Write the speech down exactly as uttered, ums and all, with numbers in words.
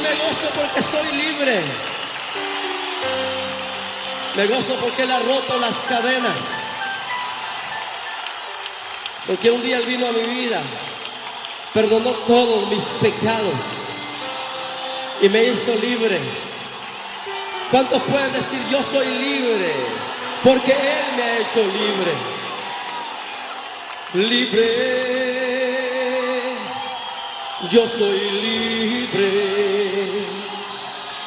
me gozo porque soy libre. Me gozo porque Él ha roto las cadenas. Porque un día Él vino a mi vida, perdonó todos mis pecados y me hizo libre. ¿Cuántos pueden decir yo soy libre? Porque Él me ha hecho libre. Libre, yo soy libre.